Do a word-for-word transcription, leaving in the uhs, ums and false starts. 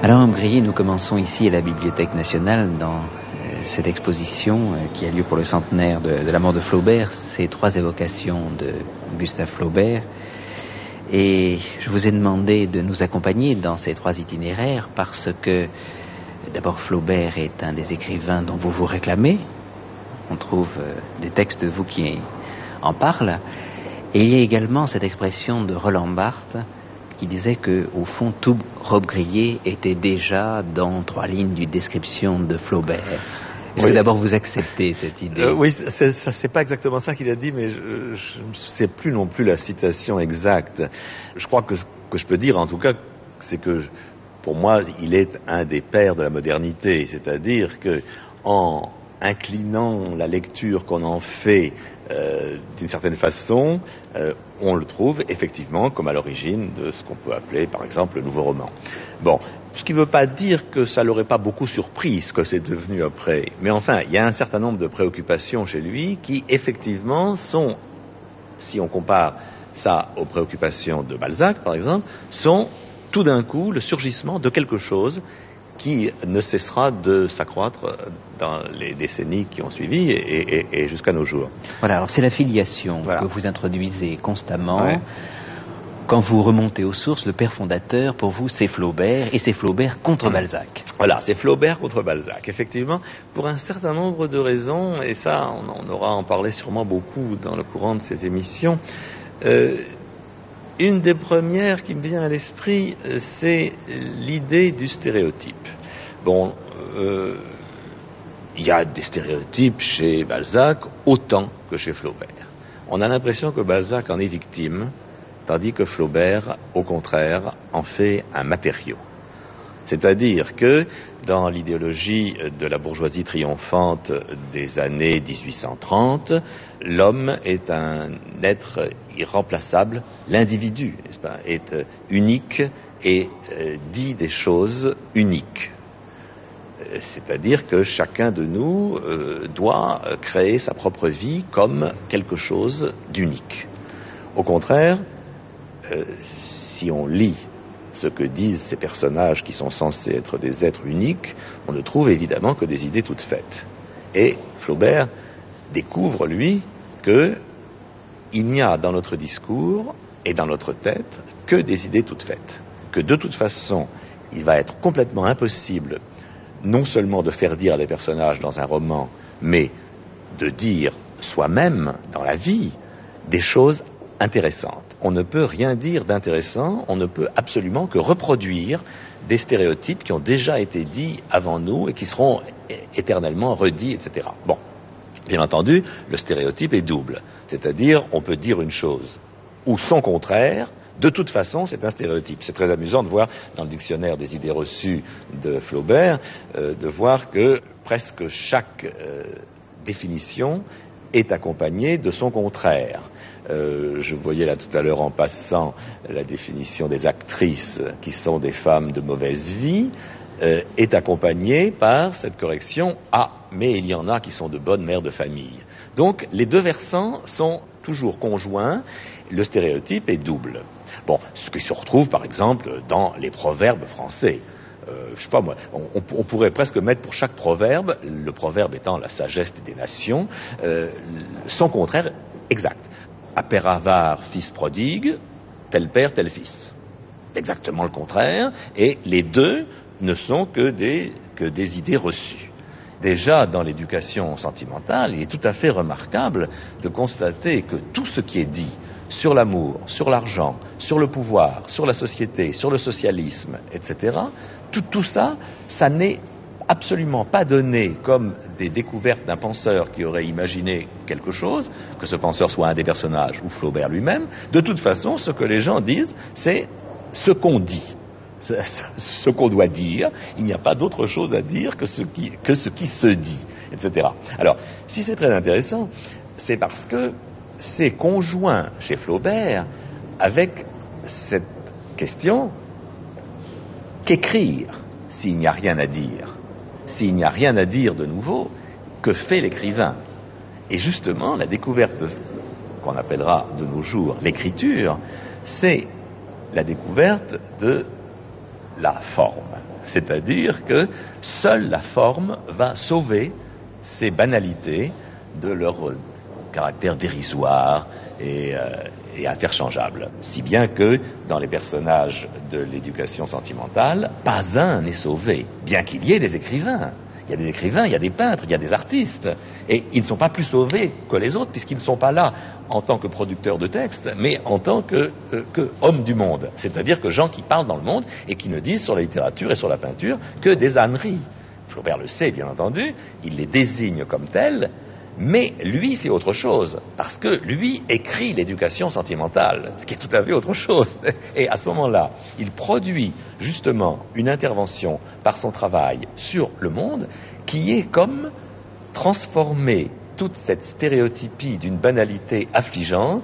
Alors, Grillet, nous commençons ici à la Bibliothèque nationale dans euh, cette exposition euh, qui a lieu pour le centenaire de, de la mort de Flaubert, ces trois évocations de Gustave Flaubert. Et je vous ai demandé de nous accompagner dans ces trois itinéraires parce que, d'abord, Flaubert est un des écrivains dont vous vous réclamez. On trouve euh, des textes de vous qui en parlent. Et il y a également cette expression de Roland Barthes qui disait que, au fond, tout Robbe-Grillet était déjà dans trois lignes d'une description de Flaubert. Est-ce oui. que d'abord vous acceptez cette idée? euh, Oui, c'est, ça, c'est pas exactement ça qu'il a dit, mais je, je ne sais plus non plus la citation exacte. Je crois que ce que je peux dire, en tout cas, c'est que pour moi, il est un des pères de la modernité, c'est-à-dire que en inclinant la lecture qu'on en fait euh, d'une certaine façon, euh, on le trouve effectivement comme à l'origine de ce qu'on peut appeler par exemple le nouveau roman. Bon, ce qui ne veut pas dire que ça l'aurait pas beaucoup surpris ce que c'est devenu après, mais enfin, il y a un certain nombre de préoccupations chez lui qui effectivement sont, si on compare ça aux préoccupations de Balzac par exemple, sont tout d'un coup le surgissement de quelque chose qui ne cessera de s'accroître dans les décennies qui ont suivi et, et, et jusqu'à nos jours. Voilà, alors c'est la filiation voilà. que vous introduisez constamment. Ouais. Quand vous remontez aux sources, le père fondateur, pour vous, c'est Flaubert, et c'est Flaubert contre mmh. Balzac. Voilà, c'est Flaubert contre Balzac, effectivement, pour un certain nombre de raisons, et ça, on, on aura à en parler sûrement beaucoup dans le courant de ces émissions. Euh, Une des premières qui me vient à l'esprit, c'est l'idée du stéréotype. Bon, euh, il y a des stéréotypes chez Balzac autant que chez Flaubert. On a l'impression que Balzac en est victime, tandis que Flaubert, au contraire, en fait un matériau. C'est-à-dire que dans l'idéologie de la bourgeoisie triomphante des années dix-huit cent trente, l'homme est un être irremplaçable, l'individu, n'est-ce pas, est unique et euh, dit des choses uniques. C'est-à-dire que chacun de nous euh, doit créer sa propre vie comme quelque chose d'unique. Au contraire, euh, si on lit ce que disent ces personnages qui sont censés être des êtres uniques, on ne trouve évidemment que des idées toutes faites. Et Flaubert découvre, lui, que il n'y a dans notre discours et dans notre tête que des idées toutes faites. Que de toute façon, il va être complètement impossible non seulement de faire dire à des personnages dans un roman, mais de dire soi-même, dans la vie, des choses intéressantes. On ne peut rien dire d'intéressant, on ne peut absolument que reproduire des stéréotypes qui ont déjà été dits avant nous et qui seront éternellement redits, et cetera. Bon, bien entendu, le stéréotype est double. C'est-à-dire, on peut dire une chose ou son contraire, de toute façon, c'est un stéréotype. C'est très amusant de voir dans le dictionnaire des idées reçues de Flaubert, euh, de voir que presque chaque euh, définition est accompagnée de son contraire. Euh, je voyais là tout à l'heure en passant la définition des actrices qui sont des femmes de mauvaise vie, euh, est accompagnée par cette correction « Ah, mais il y en a qui sont de bonnes mères de famille ». Donc les deux versants sont toujours conjoints, le stéréotype est double. Bon, ce qui se retrouve par exemple dans les proverbes français. Euh, je sais pas moi, on, on pourrait presque mettre pour chaque proverbe, le proverbe étant la sagesse des nations, euh, son contraire exact. À père avare, fils prodigue, tel père, tel fils. Exactement le contraire, et les deux ne sont que des, que des idées reçues. Déjà, dans l'éducation sentimentale, il est tout à fait remarquable de constater que tout ce qui est dit sur l'amour, sur l'argent, sur le pouvoir, sur la société, sur le socialisme, et cetera, tout, tout ça, ça n'est absolument pas donné comme des découvertes d'un penseur qui aurait imaginé quelque chose, que ce penseur soit un des personnages ou Flaubert lui-même. De toute façon, ce que les gens disent, c'est ce qu'on dit, ce qu'on doit dire. Il n'y a pas d'autre chose à dire que ce qui, que ce qui se dit, et cetera. Alors, si c'est très intéressant, c'est parce que c'est conjoint chez Flaubert avec cette question qu'écrire s'il n'y a rien à dire. S'il n'y a rien à dire de nouveau, que fait l'écrivain? Et justement, la découverte de ce qu'on appellera de nos jours l'écriture, c'est la découverte de la forme. C'est-à-dire que seule la forme va sauver ces banalités de leur caractère dérisoire et, euh, et interchangeable. Si bien que dans les personnages de l'éducation sentimentale, pas un n'est sauvé, bien qu'il y ait des écrivains. Il y a des écrivains, il y a des peintres, il y a des artistes. Et ils ne sont pas plus sauvés que les autres, puisqu'ils ne sont pas là en tant que producteurs de textes, mais en tant que, euh, que hommes du monde. C'est-à-dire que gens qui parlent dans le monde et qui ne disent sur la littérature et sur la peinture que des âneries. Flaubert le sait, bien entendu, il les désigne comme tels, mais lui fait autre chose, parce que lui écrit l'éducation sentimentale, ce qui est tout à fait autre chose. Et à ce moment-là, il produit justement une intervention par son travail sur le monde qui est comme transformer toute cette stéréotypie d'une banalité affligeante